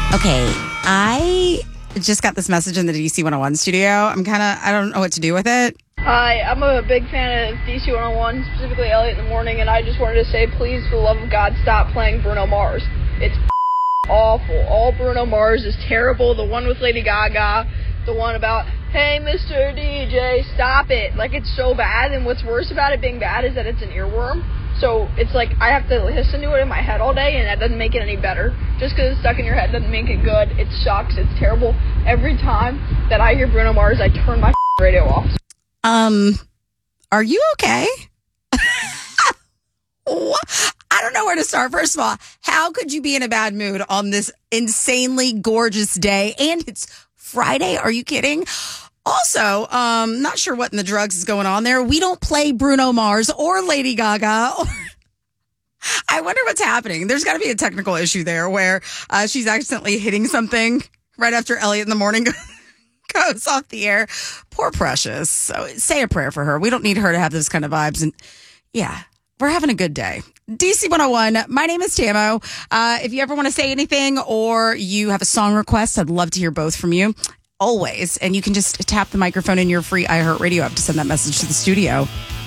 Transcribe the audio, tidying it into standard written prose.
Okay, I just got this message in the DC 101 studio. I don't know what to do with it. Hi, I'm a big fan of DC 101, specifically Elliot in the Morning, and I just wanted to say, please, for the love of God, stop playing Bruno Mars. It's awful. All Bruno Mars is terrible. The one with Lady Gaga, the one about, hey, Mr. DJ, stop it. Like, it's so bad, and what's worse about it being bad is that it's an earworm. So it's like I have to listen to it in my head all day, and that doesn't make it any better. Just because it's stuck in your head doesn't make it good. It sucks. It's terrible. Every time that I hear Bruno Mars, I turn my radio off. Are you okay? I don't know where to start. First of all, how could you be in a bad mood on this insanely gorgeous day? And it's Friday. Are you kidding? Also, not sure what in the drugs is going on there. We don't play Bruno Mars or Lady Gaga. I wonder what's happening. There's got to be a technical issue there where she's accidentally hitting something right after Elliot in the Morning goes off the air. Poor Precious. So say a prayer for her. We don't need her to have those kind of vibes. And yeah, we're having a good day. DC 101. My name is Tamo. If you ever want to say anything or you have a song request, I'd love to hear both from you. Always. And you can just tap the microphone in your free iHeartRadio app to send that message to the studio.